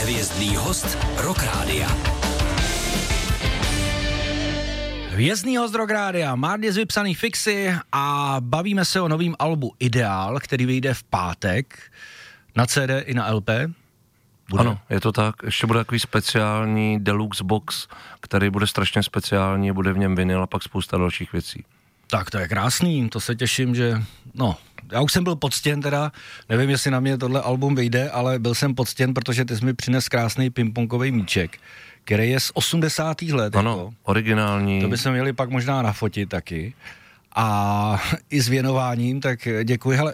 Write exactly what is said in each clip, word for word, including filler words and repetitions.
Hvězdný host Rock Rádia. Hvězdný host Rock Rádia, Mardy z vypsaný fixy a bavíme se o novým albu Ideál, který vyjde v pátek na C D i na L P. Bude? Ano, je to tak. Ještě bude takový speciální deluxe box, který bude strašně speciální, bude v něm vinyl a pak spousta dalších věcí. Tak to je krásný, to se těším, že no, já už jsem byl poctěn teda, nevím, jestli na mě tohle album vyjde, ale byl jsem poctěn, protože ty jsi mi přines krásný pingpongový míček, který je z osmdesátých let. Ano, jako. Originální. To bychom měli pak možná nafotit taky. A i s věnováním, tak děkuji, hele.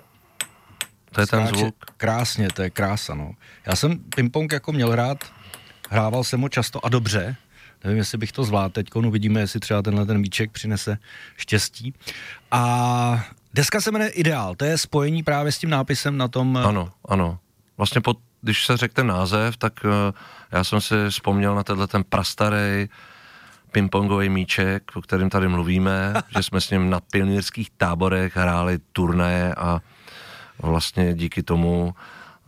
To je ten skáče, zvuk. Krásně, to je krása, no. Já jsem pingpong jako měl rád, hrával jsem ho často a dobře. Nevím, jestli bych to zvládl teď, uvidíme, jestli třeba tenhle ten míček přinese štěstí. A deska se jmenuje Ideál, to je spojení právě s tím nápisem na tom... Ano, ano. Vlastně pod, když se řekl ten název, tak uh, já jsem si vzpomněl na tenhle ten prastarej pingpongový míček, o kterém tady mluvíme, že jsme s ním na pionýrských táborech hráli turnaje a vlastně díky tomu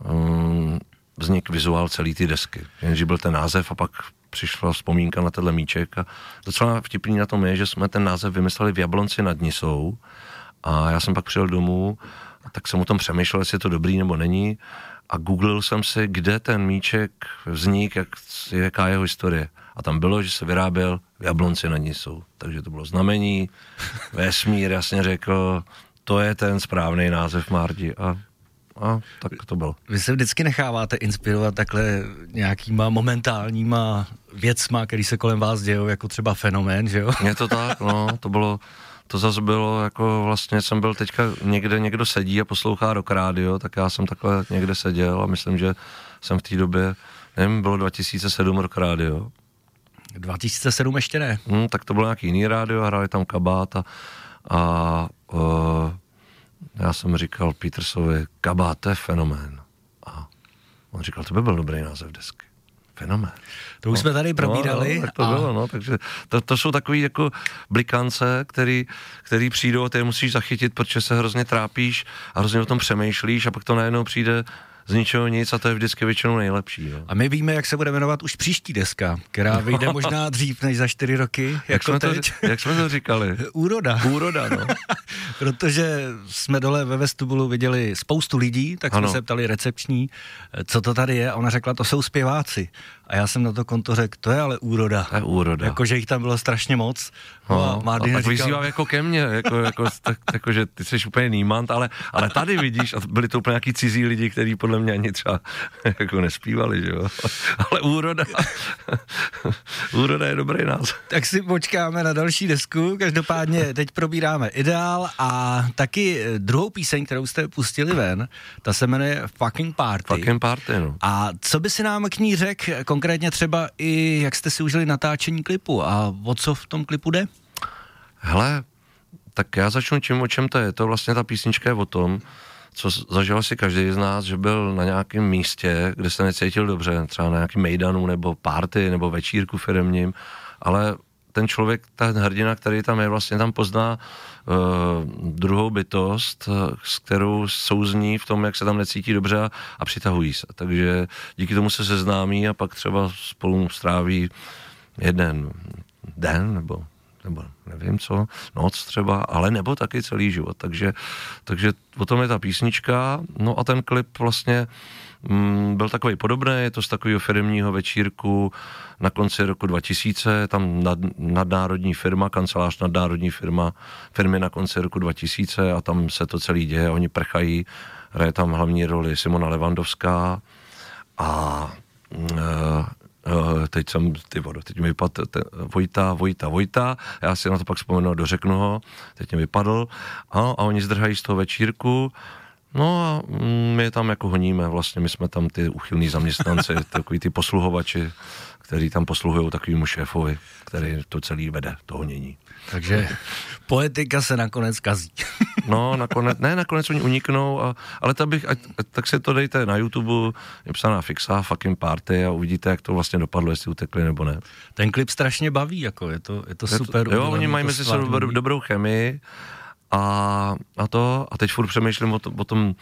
um, vznik vizuál celý ty desky. Jenže byl ten název a pak přišla vzpomínka na tenhle míček a docela vtipný na tom je, že jsme ten název vymysleli v Jablonci nad Nisou a já jsem pak přijel domů a tak jsem o tom přemýšlel, jestli je to dobrý nebo není a googlil jsem si, kde ten míček vznik, jak, jaká je jeho historie. A tam bylo, že se vyráběl v Jablonci nad Nisou. Takže to bylo znamení, vesmír jasně řekl, to je ten správný název Mardi a A tak to bylo. Vy se vždycky necháváte inspirovat takhle nějakýma momentálníma věcma, který se kolem vás dějou, jako třeba fenomén, že jo? Je to tak, no, to bylo, to zase bylo, jako vlastně jsem byl teďka někde, někdo sedí a poslouchá Rock Radio, tak já jsem takhle někde seděl a myslím, že jsem v té době, nevím, bylo dva tisíce sedm Rock Radio. dva tisíce sedm ještě ne. Hmm, tak to bylo nějaký jiný rádio, hráli tam Kabát a, a uh, já jsem říkal Petersovi, Kabát, to je fenomén. A on říkal, to by byl dobrý název desky. Fenomén. To už no, jsme tady probírali. No, no, tak to a... bylo, no, takže to, to jsou takový jako blikance, který, který přijdou a ty je musíš zachytit, protože se hrozně trápíš a hrozně o tom přemýšlíš a pak to najednou přijde z ničeho nic a to je vždycky většinou nejlepší. No. A my víme, jak se bude jmenovat už příští deska, která vyjde no. možná dřív než za čtyři roky. Jak, jako jsme, teď. To, jak jsme to říkali? Úroda. Úroda, no. Protože jsme dole ve vestibulu viděli spoustu lidí, tak jsme ano. se ptali recepční, co to tady je a ona řekla, to jsou zpěváci. A já jsem na to konto řekl, to je ale úroda. To je úroda. Jakože jich tam bylo strašně moc. No, a, a tak vyzývám jako ke mně, jako, jako, tak, jako, že ty jsi úplně nímant, ale, ale tady vidíš, a byli to úplně nějaký cizí lidi, kteří podle mě ani třeba jako nespívali, že jo. Ale úroda, úroda je dobrý název. Tak si počkáme na další desku, každopádně teď probíráme Ideál a taky druhou píseň, kterou jste pustili ven, ta se jmenuje Fucking Party. Fucking Party, no. A co by si nám k ní řekl, konkrétně třeba i jak jste si užili natáčení klipu a o co v tom klipu jde? Hele, tak já začnu tím, o čem to je. To vlastně ta písnička je o tom, co zažil si každý z nás, že byl na nějakém místě, kde se necítil dobře, třeba na nějakém mejdanu nebo party nebo večírku firemním, ale ten člověk, ten hrdina, který tam je, vlastně tam pozná uh, druhou bytost, s kterou souzní v tom, jak se tam necítí dobře a, a přitahují se. Takže díky tomu se seznámí a pak třeba spolu stráví jeden den nebo nebo nevím co, noc třeba, ale nebo taky celý život. Takže, takže o tom je ta písnička. No a ten klip vlastně mm, byl takový podobný, je to z takového firemního večírku na konci roku dva tisíce, tam nad, nadnárodní firma, kancelář nadnárodní firma, firmy na konci roku dva tisíce a tam se to celý děje, oni prchají, hraje tam hlavní roli Simona Levandovská a uh, Uh, teď jsem, ty vodo, teď mi vypadl te, Vojta, Vojta, Vojta, já si na to pak vzpomenu, dořeknu ho, teď mi vypadl a, a oni zdrhají z toho večírku, no a my je tam jako honíme, vlastně my jsme tam ty uchylní zaměstnanci, takový ty posluhovači, kteří tam posluhují takovýmu šéfovi, který to celý vede, to honění. Takže poetika se nakonec kazí. No, nakonec, ne, nakonec oni uniknou, a, ale tak, bych, ať, tak se to dejte na YouTube, je psaná fixa, Fucking Party a uvidíte, jak to vlastně dopadlo, jestli utekli nebo ne. Ten klip strašně baví, jako je to, je to je super. To, jo, oni mají mezi sebou dobrou chemii a, a to, a teď furt přemýšlím o, to, o tom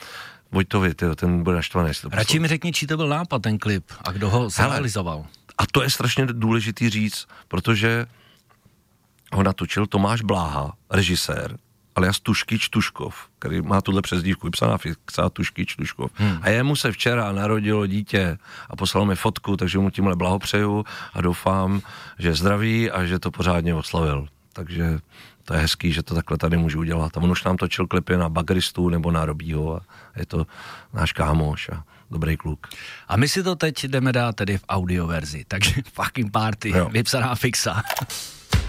Vojtovi, tyjo, ten bude naštvaný. Radši mi řekni, čí to byl nápad, ten klip, a kdo ho zrealizoval. A to je strašně důležitý říct, protože ho natočil Tomáš Bláha, režisér, alias Tuškyč Tuškov, který má tuhle přezdívku, psaná Fixa Tuškyč Tuškov. Hmm. A jemu se včera narodilo dítě a poslal mi fotku, takže mu tímhle blahopřeju a doufám, že je zdravý a že to pořádně oslavil. Takže to je hezký, že to takhle tady můžu udělat. A on už nám točil klipy na Bagristu nebo na Robího a je to náš kámoš a dobrý kluk. A my si to teď jdeme dát tedy v audioverzi, takže fucking party, vypsaná Fixa.